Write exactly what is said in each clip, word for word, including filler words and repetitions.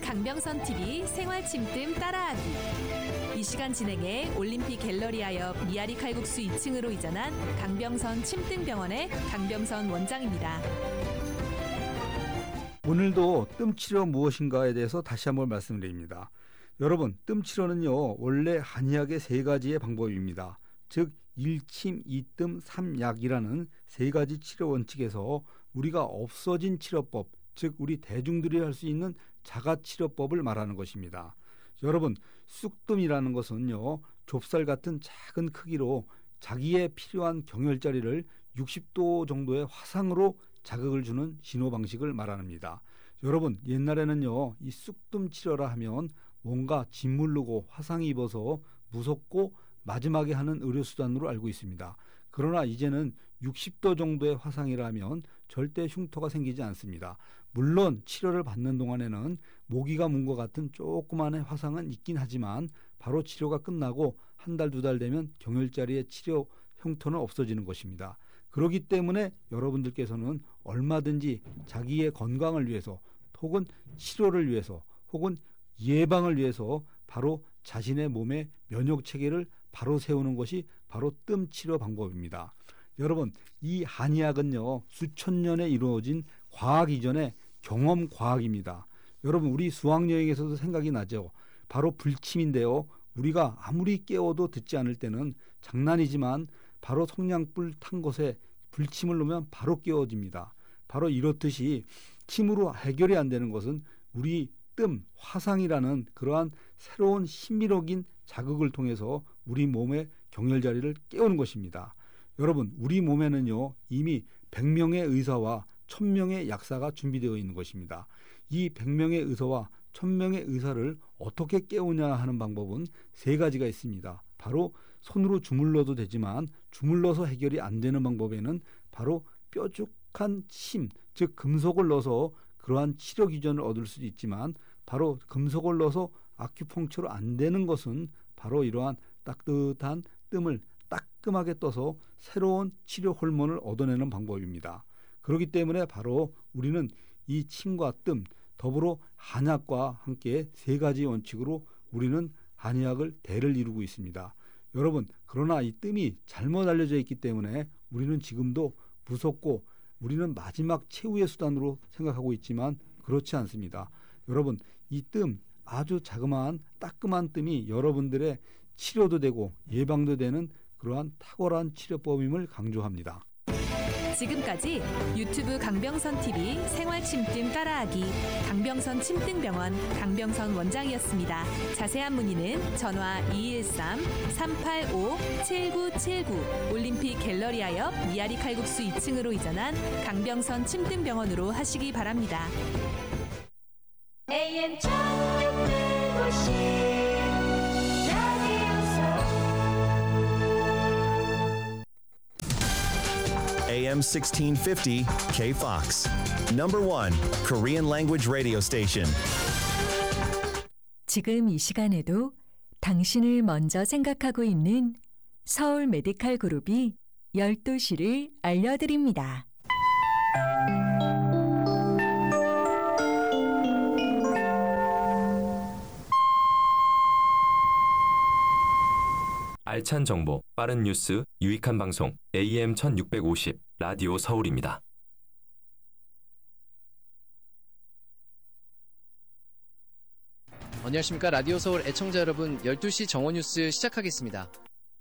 강병선 티비 생활 침뜸 따라하기. 이 시간 진행해 올림픽 갤러리아 옆 미아리 칼국수 이 층으로 이전한 강병선 침뜸병원의 강병선 원장입니다. 오늘도 뜸치료 무엇인가에 대해서 다시 한번 말씀드립니다. 여러분, 뜸치료는요 원래 한의학의 세 가지의 방법입니다. 즉 일침, 이뜸, 삼약이라는 세 가지 치료 원칙에서 우리가 없어진 치료법, 즉 우리 대중들이 할 수 있는 자가치료법을 말하는 것입니다. 여러분, 쑥뜸이라는 것은요 좁쌀 같은 작은 크기로 자기에 필요한 경혈자리를 육십 도 정도의 화상으로 자극을 주는 진호 방식을 말합니다. 여러분, 옛날에는요 이 쑥뜸 치료라 하면 뭔가 짓무르고 화상이 입어서 무섭고 마지막에 하는 의료수단으로 알고 있습니다. 그러나 이제는 육십 도 정도의 화상이라면 절대 흉터가 생기지 않습니다. 물론 치료를 받는 동안에는 모기가 문 것 같은 조그만의 화상은 있긴 하지만 바로 치료가 끝나고 한 달, 두 달 되면 경혈자리의 치료 흉터는 없어지는 것입니다. 그렇기 때문에 여러분들께서는 얼마든지 자기의 건강을 위해서 혹은 치료를 위해서 혹은 예방을 위해서 바로 자신의 몸의 면역체계를 바로 세우는 것이 바로 뜸치료 방법입니다. 여러분, 이 한의학은요 수천 년에 이루어진 과학 이전의 경험 과학입니다. 여러분, 우리 수학여행에서도 생각이 나죠. 바로 불침인데요, 우리가 아무리 깨워도 듣지 않을 때는 장난이지만 바로 성냥불 탄 것에 불침을 놓으면 바로 깨워집니다. 바로 이렇듯이 침으로 해결이 안 되는 것은 우리 뜸, 화상이라는 그러한 새로운 신비로운 자극을 통해서 우리 몸의 경혈자리를 깨우는 것입니다. 여러분, 우리 몸에는요 이미 백 명의 의사와 천 명의 약사가 준비되어 있는 것입니다. 이 백 명의 의사와 천 명의 의사를 어떻게 깨우냐 하는 방법은 세 가지가 있습니다. 바로 손으로 주물러도 되지만 주물러서 해결이 안 되는 방법에는 바로 뾰족한 침, 즉 금속을 넣어서 그러한 치료 기전을 얻을 수도 있지만 바로 금속을 넣어서 아큐펑처로 안 되는 것은 바로 이러한 따뜻한 뜸을 따끔하게 떠서 새로운 치료 호르몬을 얻어내는 방법입니다. 그렇기 때문에 바로 우리는 이 침과 뜸 더불어 한약과 함께 세 가지 원칙으로 우리는 한의학을 대를 이루고 있습니다. 여러분, 그러나 이 뜸이 잘못 알려져 있기 때문에 우리는 지금도 무섭고 우리는 마지막 최후의 수단으로 생각하고 있지만 그렇지 않습니다. 여러분, 이 뜸, 아주 자그마한 따끔한 뜸이 여러분들의 치료도 되고 예방도 되는 그러한 탁월한 치료법임을 강조합니다. 지금까지 유튜브 강병선 티비 생활 침뜸 따라하기 강병선 침뜸병원 강병선 원장이었습니다. 자세한 문의는 전화 이일삼 삼팔오 칠구칠구 올림픽 갤러리아 옆 미아리 칼국수 이 층으로 이전한 강병선 침뜸병원으로 하시기 바랍니다. 에이엠 천육백오십 에이엠 sixteen fifty K-Fox. Number one Korean language radio station. 지금 이 시간에도 당신을 먼저 생각하고 있는 서울 메디칼 그룹이 열두 시를 알려드립니다. 알찬 정보, 빠른 뉴스, 유익한 방송 에이엠 천육백오십 라디오 서울입니다. 안녕하십니까. 라디오 서울 애청자 여러분, 열두 시 정오뉴스 시작하겠습니다.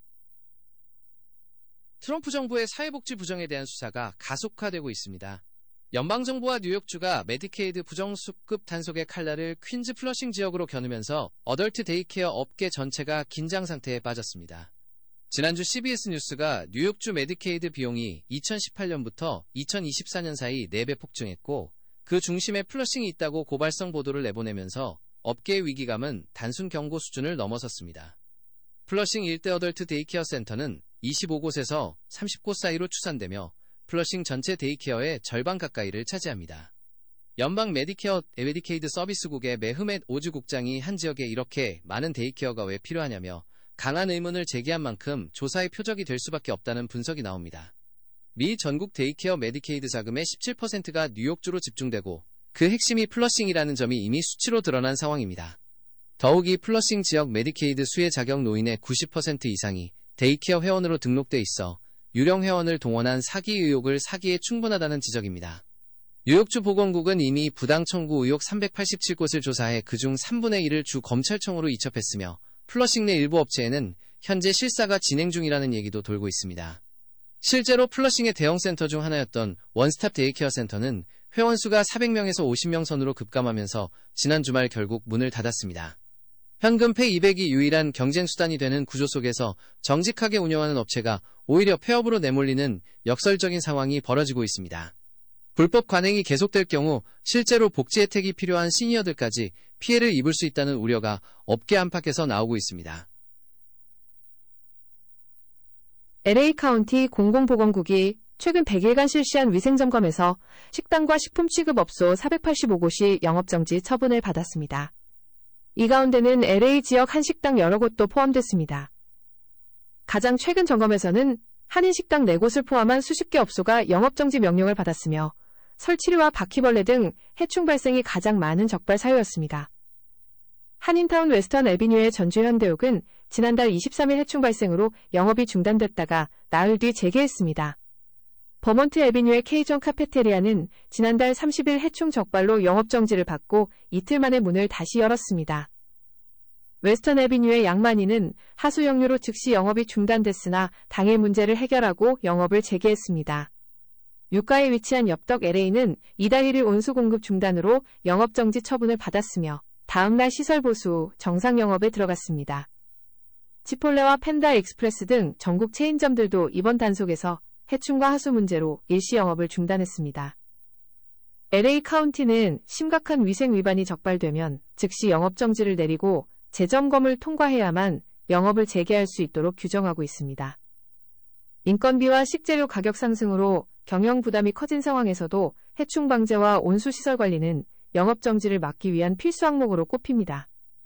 트럼프 정부의 사회복지 부정에 대한 수사가 가속화되고 있습니다. 연방정부와 뉴욕주가 메디케이드 부정수급 단속의 칼날을 퀸즈 플러싱 지역으로 겨누면서 어덜트 데이케어 업계 전체가 긴장 상태에 빠졌습니다. 지난주 씨비에스 뉴스가 뉴욕주 메디케이드 비용이 이천십팔 년부터 이천이십사 년 사이 네 배 폭증했고 그 중심에 플러싱이 있다고 고발성 보도를 내보내면서 업계의 위기감은 단순 경고 수준을 넘어섰습니다. 플러싱 일대 어덜트 데이케어 센터는 이십오 곳에서 삼십 곳 사이로 추산되며 플러싱 전체 데이케어의 절반 가까이를 차지합니다. 연방 메디케어 메디케이드 서비스국의 메흐멧 오즈 국장이 한 지역에 이렇게 많은 데이케어가 왜 필요하냐며 강한 의문을 제기한 만큼 조사의 표적이 될 수밖에 없다는 분석이 나옵니다. 미 전국 데이케어 메디케이드 자금의 십칠 퍼센트가 뉴욕주로 집중되고 그 핵심이 플러싱이라는 점이 이미 수치로 드러난 상황입니다. 더욱이 플러싱 지역 메디케이드 수혜 자격 노인의 구십 퍼센트 이상이 데이케어 회원으로 등록돼 있어 유령 회원을 동원한 사기 의혹을 사기에 충분하다는 지적입니다. 뉴욕주 보건국은 이미 부당 청구 의혹 삼백팔십칠 곳을 조사해 그중 삼분의 일을 주 검찰청으로 이첩했으며 플러싱 내 일부 업체에는 현재 실사가 진행 중이라는 얘기도 돌고 있습니다. 실제로 플러싱의 대형 센터 중 하나였던 원스톱 데이케어 센터는 회원 수가 사백 명에서 오십 명 선으로 급감하면서 지난 주말 결국 문을 닫았습니다. 현금 폐 이백이 유일한 경쟁 수단이 되는 구조 속에서 정직하게 운영하는 업체가 오히려 폐업으로 내몰리는 역설적인 상황이 벌어지고 있습니다. 불법 관행이 계속될 경우 실제로 복지 혜택이 필요한 시니어들까지 피해를 입을 수 있다는 우려가 업계 안팎에서 나오고 있습니다. 엘에이 카운티 공공보건국이 최근 백 일간 실시한 위생점검에서 식당과 식품 취급업소 사백팔십오 곳이 영업정지 처분을 받았습니다. 이 가운데는 엘에이 지역 한 식당 여러 곳도 포함됐습니다. 가장 최근 점검에서는 한인식당 네 곳을 포함한 수십 개 업소가 영업정지 명령을 받았으며 설치류와 바퀴벌레 등 해충 발생이 가장 많은 적발 사유였습니다. 한인타운 웨스턴 애비뉴의 전주현대옥은 지난달 이십삼 일 해충 발생으로 영업이 중단됐다가 나흘 뒤 재개했습니다. 버몬트 애비뉴의 케이존 카페테리아는 지난달 삼십 일 해충 적발로 영업정지를 받고 이틀 만에 문을 다시 열었습니다. 웨스턴 애비뉴의 양만이는 하수 역류로 즉시 영업이 중단됐으나 당일 문제를 해결하고 영업을 재개했습니다. 유가에 위치한 엽떡 엘에이는 이달 일 일 온수 공급 중단으로 영업정지 처분을 받았으며 다음날 시설 보수 후 정상 영업에 들어갔습니다. 치폴레와 펜다 익스프레스 등 전국 체인점들도 이번 단속에서 해충과 하수 문제로 일시 영업을 중단했습니다. 엘에이 카운티는 심각한 위생 위반이 적발되면 즉시 영업정지를 내리고 재점검을 통과해야만 영업을 재개할 수 있도록 규정하고 있습니다. 인건비와 식재료 가격 상승으로 경영 부담이 커진 상황에서도 해충 방제와 온수시설 관리는 영업정지를 막기 위한 필수 항목으로 꼽힙니다.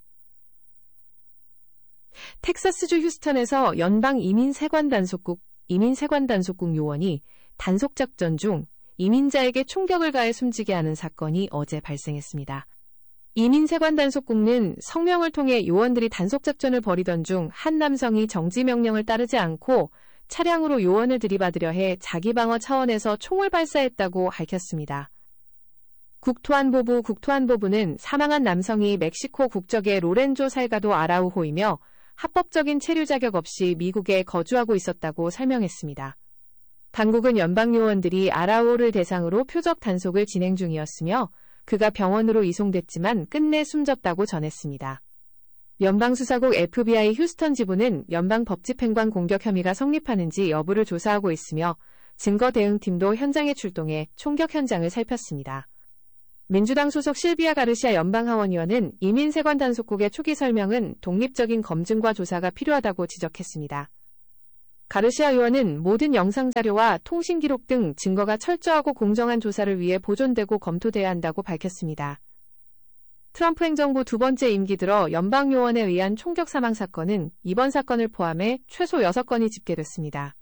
텍사스주 휴스턴에서 연방 이민세관단속국 이민세관단속국 요원이 단속작전 중 이민자에게 총격을 가해 숨지게 하는 사건이 어제 발생했습니다. 이민세관단속국은 성명을 통해 요원들이 단속작전을 벌이던 중 한 남성이 정지명령을 따르지 않고 차량으로 요원을 들이받으려 해 자기방어 차원에서 총을 발사했다고 밝혔습니다. 국토안보부 국토안보부는 사망한 남성이 멕시코 국적의 로렌조 살가도 아라우호이며 합법적인 체류 자격 없이 미국에 거주하고 있었다고 설명했습니다. 당국은 연방 요원들이 아라우호를 대상으로 표적 단속을 진행 중이었으며 그가 병원으로 이송됐지만 끝내 숨졌다고 전했습니다. 연방수사국 에프비아이 휴스턴 지부는 연방법집행관 공격 혐의가 성립하는지 여부를 조사하고 있으며 증거대응팀도 현장에 출동해 총격 현장을 살폈습니다. 민주당 소속 실비아 가르시아 연방하원의원은 이민세관단속국의 초기 설명은 독립적인 검증과 조사가 필요하다고 지적했습니다. 가르시아 의원은 모든 영상자료와 통신기록 등 증거가 철저하고 공정한 조사를 위해 보존되고 검토돼야 한다고 밝혔습니다. 트럼프 행정부 두 번째 임기 들어 연방요원에 의한 총격 사망 사건은 이번 사건을 포함해 최소 여섯 건이 집계됐습니다.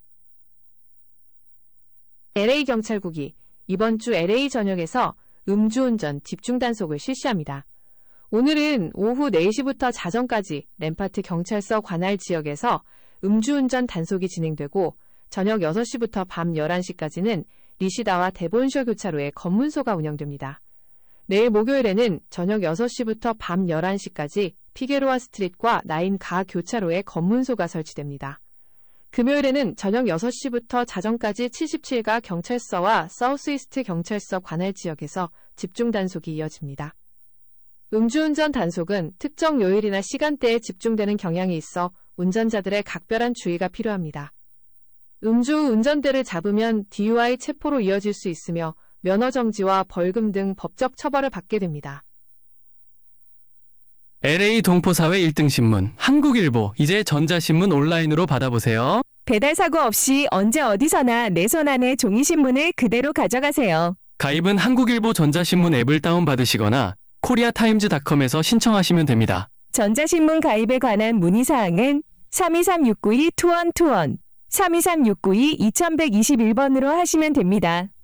엘에이 경찰국이 이번 주 엘에이 전역에서 음주운전 집중단속을 실시합니다. 오늘은 오후 네 시부터 자정까지 램파트 경찰서 관할 지역에서 음주운전 단속이 진행되고 저녁 여섯 시부터 밤 열한 시까지는 리시다와 데본쇼 교차로에 검문소가 운영됩니다. 내일 목요일에는 저녁 여섯 시부터 밤 열한 시까지 피게로아 스트릿과 나인 가 교차로에 검문소가 설치됩니다. 금요일에는 저녁 여섯 시부터 자정까지 칠십칠 가 경찰서와 사우스이스트 경찰서 관할 지역에서 집중 단속이 이어집니다. 음주운전 단속은 특정 요일이나 시간대에 집중되는 경향이 있어 운전자들의 각별한 주의가 필요합니다. 음주 운전대를 잡으면 디유아이 체포로 이어질 수 있으며 면허 정지와 벌금 등 법적 처벌을 받게 됩니다. 엘에이 동포사회 일 등 신문 한국일보, 이제 전자신문 온라인으로 받아보세요. 배달 사고 없이 언제 어디서나 내 손 안에 종이신문을 그대로 가져가세요. 가입은 한국일보 전자신문 앱을 다운받으시거나 코리아타임즈닷컴에서 신청하시면 됩니다. 전자신문 가입에 관한 문의사항은 삼이삼 육구이 이일이일 삼이삼 육구이 이천백이십일 번으로 하시면 됩니다.